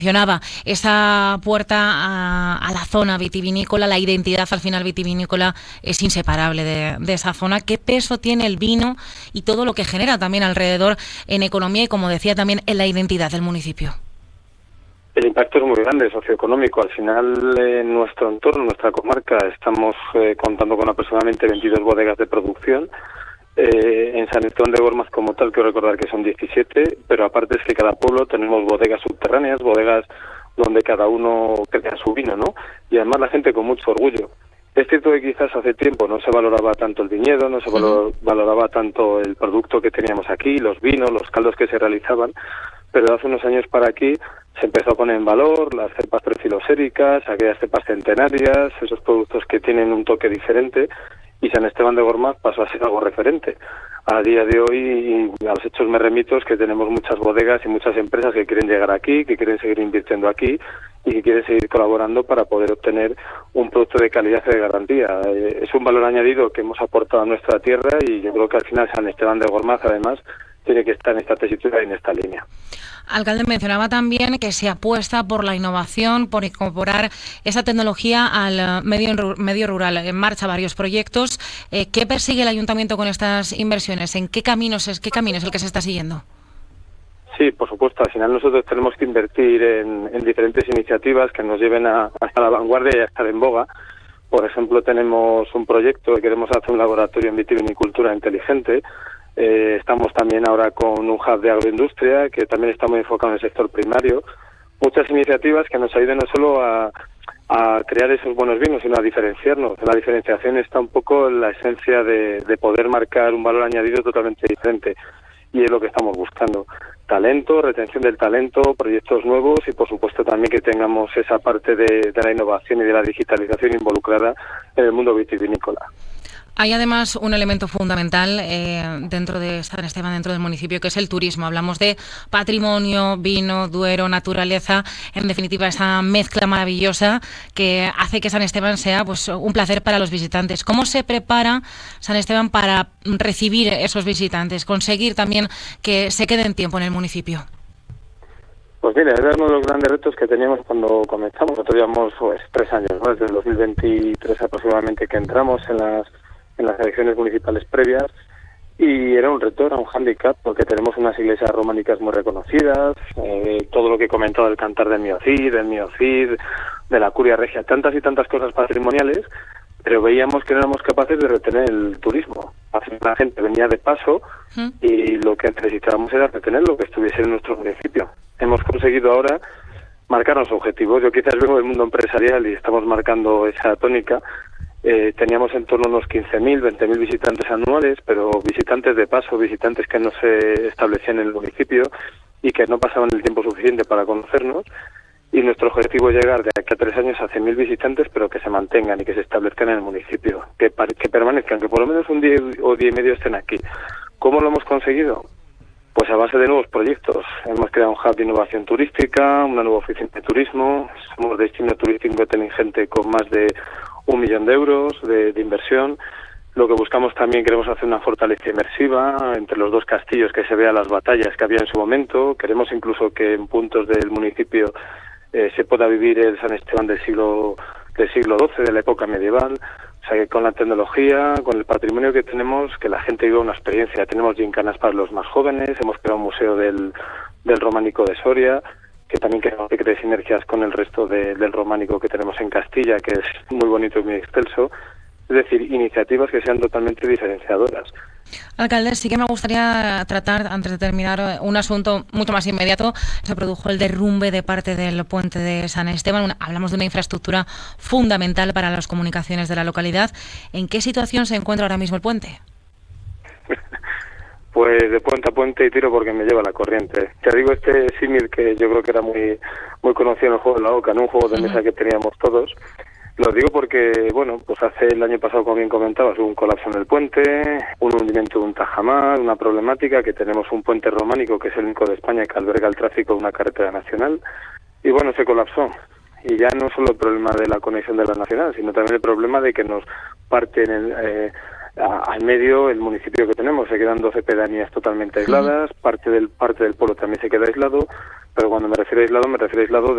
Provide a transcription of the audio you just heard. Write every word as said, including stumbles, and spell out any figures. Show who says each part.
Speaker 1: Mencionaba esa puerta a, a la zona vitivinícola, la identidad al final vitivinícola es inseparable de, de esa zona. ¿Qué peso tiene el vino y todo lo que genera también alrededor en economía y, como decía, también en la identidad del municipio?
Speaker 2: El impacto es muy grande, socioeconómico. Al final, en nuestro entorno, en nuestra comarca, estamos eh, contando con aproximadamente veintidós bodegas de producción. Eh, en San Esteban de Gormaz como tal, quiero recordar que son diecisiete, pero aparte es que cada pueblo tenemos bodegas subterráneas, bodegas donde cada uno crea su vino, ¿no? Y además la gente con mucho orgullo. Es cierto que quizás hace tiempo no se valoraba tanto el viñedo, no se valor, valoraba tanto el producto que teníamos aquí, los vinos, los caldos que se realizaban, pero de hace unos años para aquí se empezó a poner en valor las cepas trefiloséricas, aquellas cepas centenarias, esos productos que tienen un toque diferente, y San Esteban de Gormaz pasó a ser algo referente. A día de hoy, a los hechos me remito, es que tenemos muchas bodegas y muchas empresas que quieren llegar aquí, que quieren seguir invirtiendo aquí y que quieren seguir colaborando para poder obtener un producto de calidad y de garantía. Eh, es un valor añadido que hemos aportado a nuestra tierra y yo creo que al final San Esteban de Gormaz, además, tiene que estar en esta tesitura y en esta línea.
Speaker 1: Alcalde, mencionaba también que se apuesta por la innovación, por incorporar esa tecnología al medio, medio rural. En marcha varios proyectos. Eh, ¿Qué persigue el Ayuntamiento con estas inversiones? ¿En qué caminos es, qué camino es el que se está siguiendo?
Speaker 2: Sí, por supuesto. Al final nosotros tenemos que invertir en, en diferentes iniciativas que nos lleven a, hasta la vanguardia y a estar en boga. Por ejemplo, tenemos un proyecto que queremos hacer un laboratorio en vitivinicultura inteligente. Eh, estamos también ahora con un hub de agroindustria que también está muy enfocado en el sector primario. Muchas iniciativas que nos ayuden no solo a, a crear esos buenos vinos, sino a diferenciarnos. La diferenciación está un poco en la esencia de, de poder marcar un valor añadido totalmente diferente. Y es lo que estamos buscando. Talento, retención del talento, proyectos nuevos y, por supuesto, también que tengamos esa parte de, de la innovación y de la digitalización involucrada en el mundo vitivinícola.
Speaker 1: Hay además un elemento fundamental eh, dentro de San Esteban, dentro del municipio, que es el turismo. Hablamos de patrimonio, vino, Duero, naturaleza, en definitiva esa mezcla maravillosa que hace que San Esteban sea pues un placer para los visitantes. ¿Cómo se prepara San Esteban para recibir esos visitantes, conseguir también que se queden tiempo en el municipio?
Speaker 2: Pues mira, era uno de los grandes retos que teníamos cuando comenzamos. Nosotros llevamos pues, tres años, ¿no? Desde el dos mil veintitrés aproximadamente que entramos en las en las elecciones municipales previas, y era un reto, era un hándicap, porque tenemos unas iglesias románicas muy reconocidas, eh, todo lo que he comentado del Cantar del Miocid, del Miocid, de la Curia Regia, tantas y tantas cosas patrimoniales, pero veíamos que no éramos capaces de retener el turismo. La gente venía de paso y lo que necesitábamos era retenerlo, que estuviese en nuestro municipio. Hemos conseguido ahora marcarnos objetivos. Yo quizás vengo del mundo empresarial y estamos marcando esa tónica. Eh, teníamos en torno a unos quince mil, veinte mil visitantes anuales, pero visitantes de paso, visitantes que no se establecían en el municipio y que no pasaban el tiempo suficiente para conocernos. Y nuestro objetivo es llegar de aquí a tres años a cien mil visitantes, pero que se mantengan y que se establezcan en el municipio, que, que permanezcan, que por lo menos un día o día y medio estén aquí. ¿Cómo lo hemos conseguido? Pues a base de nuevos proyectos. Hemos creado un hub de innovación turística, una nueva oficina de turismo, somos destino turístico inteligente con más de un millón de euros de, de inversión. Lo que buscamos también, queremos hacer una fortaleza inmersiva entre los dos castillos, que se vean las batallas que había en su momento. Queremos incluso que en puntos del municipio eh, se pueda vivir el San Esteban del siglo del siglo doce, de la época medieval. O sea, que con la tecnología, con el patrimonio que tenemos, que la gente viva una experiencia. Tenemos gincanas para los más jóvenes, hemos creado un museo del, del románico de Soria, que también queremos que cree sinergias con el resto de, del románico que tenemos en Castilla, que es muy bonito y muy excelso. Es decir, iniciativas que sean totalmente diferenciadoras.
Speaker 1: Alcalde, sí que me gustaría tratar, antes de terminar, un asunto mucho más inmediato. Se produjo el derrumbe de parte del puente de San Esteban. Una, hablamos de una infraestructura fundamental para las comunicaciones de la localidad. ¿En qué situación se encuentra ahora mismo el puente?
Speaker 2: Pues de puente a puente y tiro porque me lleva la corriente. Te digo este símil que yo creo que era muy muy conocido en el juego de la Oca, en un juego de mesa que teníamos todos. Lo digo porque, bueno, pues hace el año pasado, como bien comentabas, hubo un colapso en el puente, un hundimiento de un tajamar, una problemática, que tenemos un puente románico que es el único de España que alberga el tráfico de una carretera nacional, y bueno, se colapsó. Y ya no solo el problema de la conexión de la nacional, sino también el problema de que nos parte en el, eh, a, al medio el municipio que tenemos. Se quedan doce pedanías totalmente aisladas, parte del parte del pueblo también se queda aislado, pero cuando me refiero a aislado, me refiero a aislado